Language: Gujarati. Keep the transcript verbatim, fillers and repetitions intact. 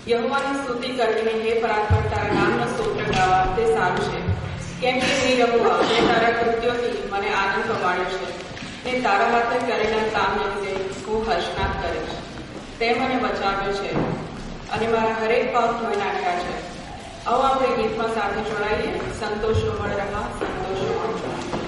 યહોવાની સ્તુતિ કરીને હે પરાત્પર તારા નામનો સ્તોત્ર ગાવા તે સારું છે, કેમ કે હે યહોવા તે તારા કૃત્યોથી મને આનંદ પમાડ્યો છે, ને તારા હાથે કરેલા કામને લીધે હું હર્ષનાદ કરીશ. તે મને બચાવ્યો છે અને મારા હરેક પાપ ધોઈ નાખ્યા છે. આવો આપણે ગીતમાં સાથે જોડાઈએ, સંતોષો મળ રહા સંતોષો મળ રહા.